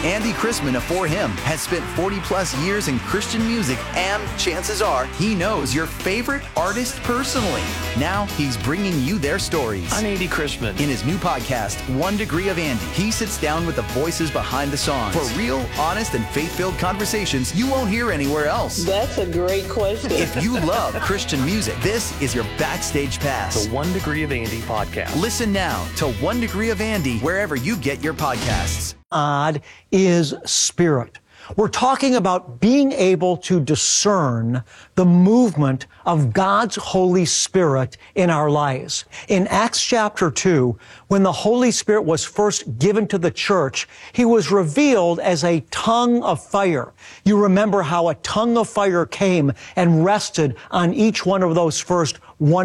Andy Chrisman of For Him has spent 40-plus years in Christian music, and chances are he knows your favorite artist personally. Now he's bringing you their stories. I'm Andy Chrisman. In his new podcast, 1 Degree of Andy, he sits down with the voices behind the songs for real, honest, and faith-filled conversations you won't hear anywhere else. That's a great question. If you love Christian music, this is your backstage pass. The 1 Degree of Andy podcast. Listen now to 1 Degree of Andy wherever you get your podcasts. God is spirit. We're talking about being able to discern the movement of God's Holy Spirit in our lives. In Acts chapter 2, when the Holy Spirit was first given to the church, He was revealed as a tongue of fire. You remember how a tongue of fire came and rested on each one of those first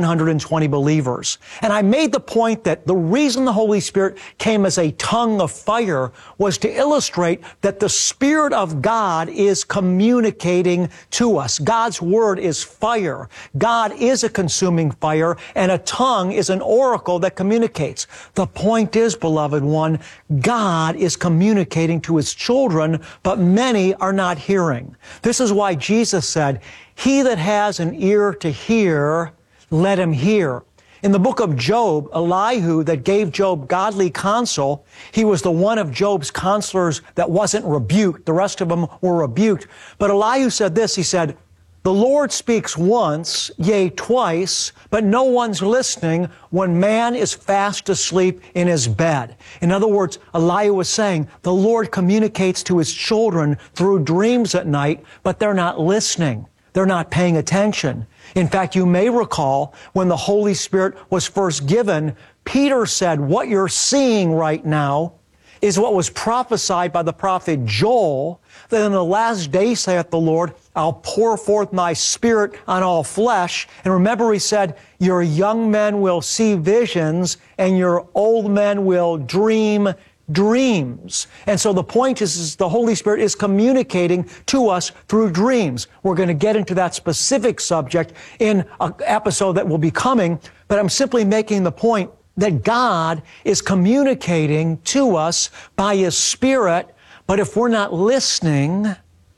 120 believers. And I made the point that the reason the Holy Spirit came as a tongue of fire was to illustrate that the Spirit of God is communicating to us. God's Word is fire. God is a consuming fire, and a tongue is an oracle that communicates. The point is, beloved one, God is communicating to His children, but many are not hearing. This is why Jesus said, "He that has an ear to hear, let him hear." In the book of Job, Elihu that gave Job godly counsel, he was the one of Job's counselors that wasn't rebuked. The rest of them were rebuked. But Elihu said this, he said, "The Lord speaks once, yea, twice, but no one's listening when man is fast asleep in his bed." In other words, Elihu was saying, the Lord communicates to His children through dreams at night, but they're not listening. They're not paying attention. In fact, you may recall when the Holy Spirit was first given, Peter said, "What you're seeing right now is what was prophesied by the prophet Joel, that in the last day, saith the Lord, I'll pour forth my Spirit on all flesh." And remember, He said, "Your young men will see visions, and your old men will dream dreams." And so the point is the Holy Spirit is communicating to us through dreams. We're going to get into that specific subject in an episode that will be coming, but I'm simply making the point that God is communicating to us by His Spirit, but if we're not listening,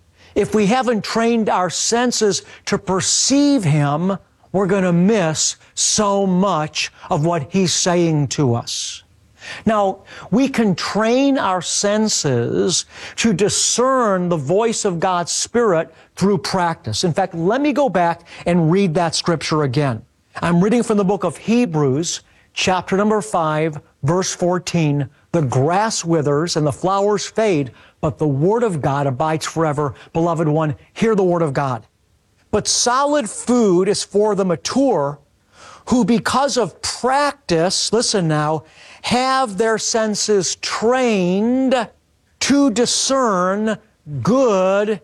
if we haven't trained our senses to perceive Him, we're going to miss so much of what He's saying to us. Now, we can train our senses to discern the voice of God's Spirit through practice. In fact, let me go back and read that scripture again. I'm reading from the book of Hebrews, chapter number 5, verse 14. "The grass withers and the flowers fade, but the Word of God abides forever." Beloved one, hear the Word of God. "But solid food is for the mature, who because of practice," listen now, "have their senses trained to discern good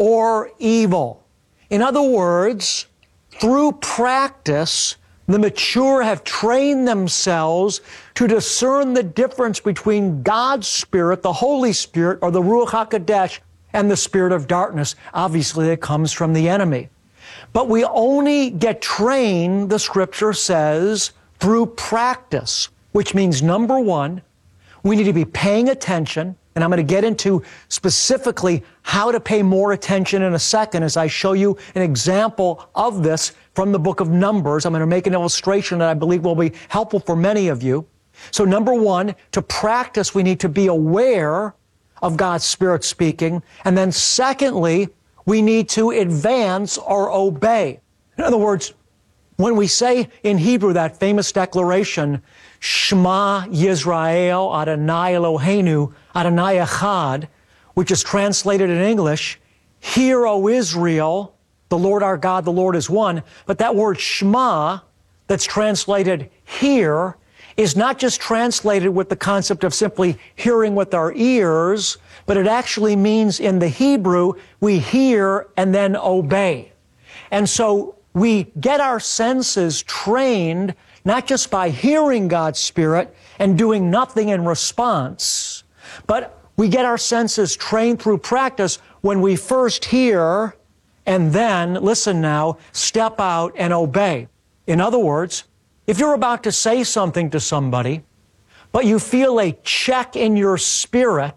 or evil." In other words, through practice, the mature have trained themselves to discern the difference between God's Spirit, the Holy Spirit, or the Ruach HaKodesh, and the spirit of darkness. Obviously, it comes from the enemy. But we only get trained, the Scripture says, through practice, which means, number one, we need to be paying attention, and I'm going to get into specifically how to pay more attention in a second as I show you an example of this from the book of Numbers. I'm going to make an illustration that I believe will be helpful for many of you. So number one, to practice, we need to be aware of God's Spirit speaking. And then secondly, we need to advance or obey. In other words, when we say in Hebrew that famous declaration, Shema Yisrael Adonai Eloheinu Adonai Echad, which is translated in English, "Hear, O Israel, the Lord our God, the Lord is one." But that word Shema that's translated "hear" is not just translated with the concept of simply hearing with our ears, but it actually means in the Hebrew, we hear and then obey. And so we get our senses trained not just by hearing God's Spirit and doing nothing in response, but we get our senses trained through practice when we first hear and then, listen now, step out and obey. In other words, if you're about to say something to somebody, but you feel a check in your spirit